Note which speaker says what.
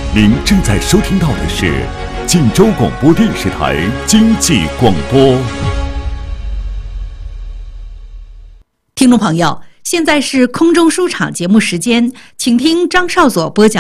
Speaker 1: 您正在收听到的是晋州广播电视台经济广播。
Speaker 2: 听众朋友，现在是空中书场节目时间，请听张少佐播讲